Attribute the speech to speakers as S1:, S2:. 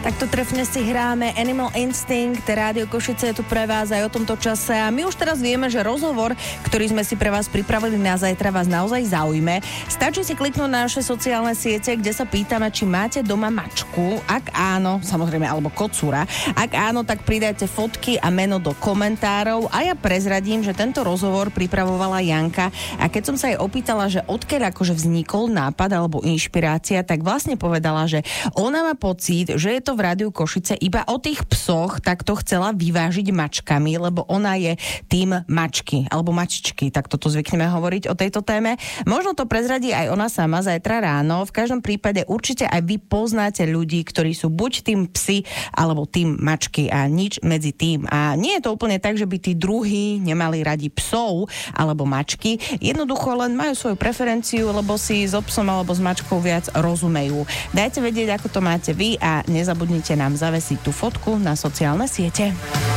S1: Takto trefne si hráme Animal Instinct, Rádio Košice je tu pre vás aj o tomto čase a my už teraz vieme, že rozhovor, ktorý sme si pre vás pripravili na zajtra, vás naozaj zaujme. Stačí si kliknúť na naše sociálne siete, kde sa pýtame, či máte doma mačku. Ak áno, samozrejme, alebo kocúra. Ak áno, tak pridajte fotky a meno do komentárov a ja prezradím, že tento rozhovor pripravovala Janka a keď som sa jej opýtala, že odkiaľ akože vznikol nápad alebo inšpirácia, tak vlastne povedala, že ona má pocit, že je to v Rádiu Košice iba o tých psoch, tak to chcela vyvážiť mačkami, lebo ona je tým mačky, alebo mačičky, tak toto zvykneme hovoriť o tejto téme. Možno to prezradí aj ona sama zajtra ráno. V každom prípade určite aj vy poznáte ľudí, ktorí sú buď tým psi, alebo tým mačky a nič medzi tým. A nie je to úplne tak, že by tí druhí nemali radi psov alebo mačky. Jednoducho len majú svoju preferenciu, lebo si so psom alebo s mačkou viac rozumejú. Dajte vedieť, ako to máte vy a nezabudnite nám zavesiť tú fotku na sociálne siete.